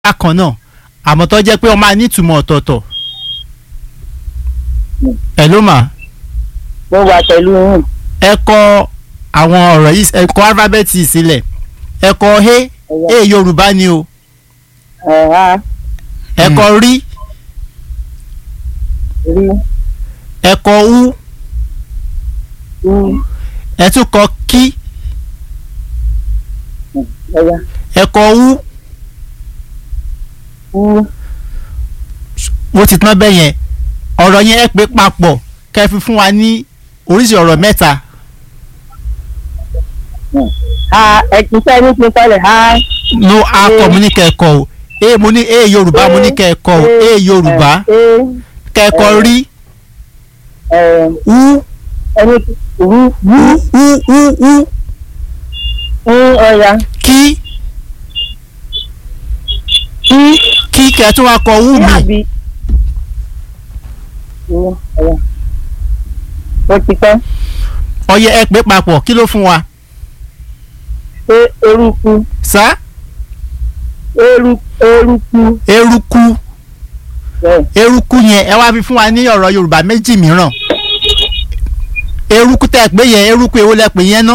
bákan náà àmọ́ tó jẹ́ pé ó máa ní ìtumọ̀ ọ̀tọ̀ọ̀tọ̀. ẹ ló mà. mo wà pẹ̀lú yín. ẹ kọ àwọn ọ̀rọ̀ yìí ẹ kọ alifábẹ́ẹ̀tì sílẹ̀ ẹ kọ he Yorùbá ni o ẹ kọ rí ẹ kọ u ẹ tún kọ kí ẹ kọ u bó ti tán bẹ́ẹ̀ yẹn ọ̀rọ̀ yẹn ẹ pé papọ̀ kẹ́ fi fún wa ní oríṣi ọ̀rọ̀ mẹ́ta. ẹ ti fẹ́ ní kí n kọ́lẹ̀ ha. no a kọ mo ní kẹ́ẹ̀kọ́ o mo ní Yorùbá mo ní kẹ́ẹ̀kọ́ o Yorùbá kẹ́ẹ̀kọ́ rí u ọ̀ya kí kẹ́ẹ̀tún wa kọ u mi. ó ti pẹ́. ọyẹ ẹ pé papọ̀ kí ló fún wa. eruku. sá. eruku. eruku. eruku yẹn ẹ wá fi fún wa ní ọ̀rọ̀ Yorùbá méjì mìíràn. eruku tẹ́ ẹ pé yẹn eruku èwo lẹ pè yẹn ná.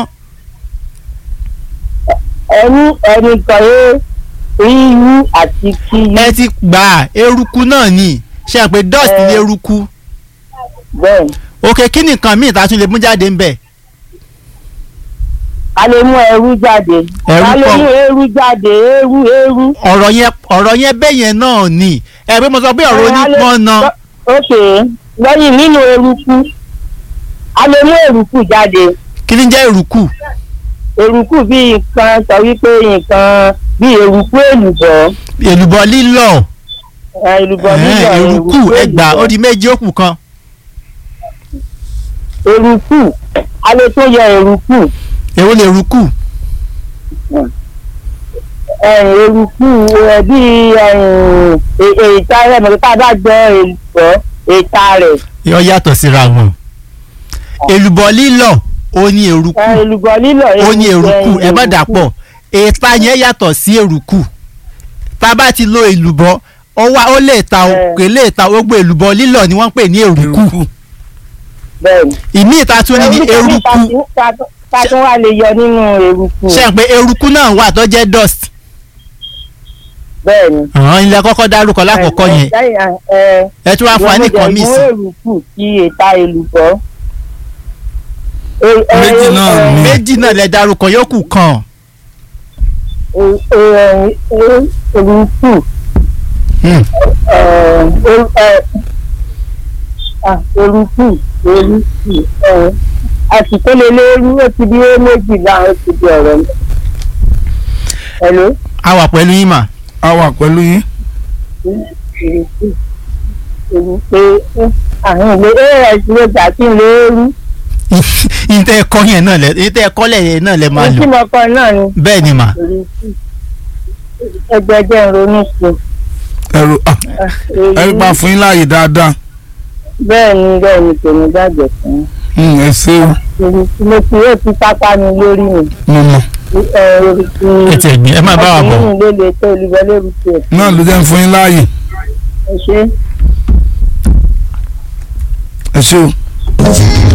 ẹni kan irú àti kíyú. ẹ ti gbà eruku náà ni ṣe é pé dust ní eruku. bẹ́ẹ̀. òkè kí nìkan míì tá a tún lè mú jáde ń bẹ̀. a lè mú ẹrú jáde. a lè mú ẹrú jáde ẹrú. ọ̀rọ̀ yẹn bẹ́ẹ̀ yẹn náà ni ẹ pé mo sọ pé ọ̀rọ̀ onípọ́n náà. ok lẹ́yìn nínú eruku a lè mú eruku jáde. kí ni jẹ́ eruku. eruku bí nǹkan sọ wípé nǹkan bí eruku èlùbọ́. èlùbọ́ lílọ̀. èlùbọ́ lílọ̀ eruku ẹgbàá ó di méjì ó kù kan. eruku a lè tó yẹ eruku. èwo lè eruku. eruku bí èta rẹ̀ mọ̀ tá a bá gbọ́ èlùbọ́ èta rẹ̀. yọ yàtọ̀ síra wọn. èlùbọ́ lílọ̀ ó ní eruku. èlùbọ́ lílọ̀ ó ní eruku ẹ má dàpọ̀ èta yẹn yàtọ̀ sí eruku. tá a bá ti lo èlùbọ́ ó lè ta òkè lè ta gbogbo èlùbọ́ lílọ̀ ni wọ́n ń pè ní eruku. ìmí ìta tún ní eruku. ta tún wá lè yọ nínú eruku. ṣe pé eruku náà wà tó jẹ́ dust. bẹ́ẹ̀ni. àwọn ilé kọ́kọ́ dárúkọ lákọ̀ọ́kọ́ yẹn. ẹ tún wá fún wa ní kan míì sí. ìwọ́n eruku kí èta èlùbọ́. méjì náà lẹ dárúkọ yòókù kan. eruku. eruku àsìkò lè léru ó ti di méjìlá ó ti di ọ̀rọ̀ mi. hello. a wà pẹ̀lú yín mà. a wà pẹ̀lú yín. àwọn ìwé as ló gbà kí n léru. ìtẹ́ ẹ̀kọ́ yẹn náà ìtẹ́ ẹ̀kọ́ lẹ̀ náà lẹ máa lò. ìtí mọ̀kọ́ náà ni. bẹ́ẹ̀ ni mà. ẹgbẹ́jẹ́ ń ronú sí. ẹrù pa fún yín láàyè dáadáa. bẹ́ẹ̀ ni kò ní bàjẹ́ fún yín. ẹ ṣeun. mo ti yóò ti sápá mi lórí mi. mo mọ. ẹ ti ẹ̀gbìn ẹ máa bá wa bọ̀. ọkùnrin ló lè tó olùgbẹ́ lórí tiẹ̀. náà ló jẹ́ ń fún yín láàyè. ẹ ṣé. ẹ ṣeun.